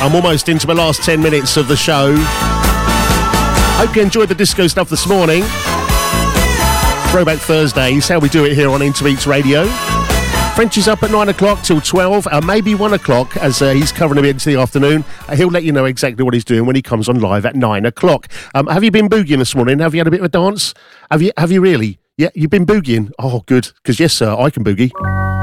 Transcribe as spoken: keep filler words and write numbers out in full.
I'm almost into my last ten minutes of the show. Hope you enjoyed the disco stuff this morning. Throwback Thursdays, how we do it here on Interbeats Radio. French is up at nine o'clock till twelve, uh, maybe one o'clock, as uh, he's covering a bit into the afternoon. Uh, he'll let you know exactly what he's doing when he comes on live at nine o'clock. Um, have you been boogieing this morning? Have you had a bit of a dance? Have you? Have you really? Yeah, you've been boogieing? Oh, good, because yes, sir, I can boogie.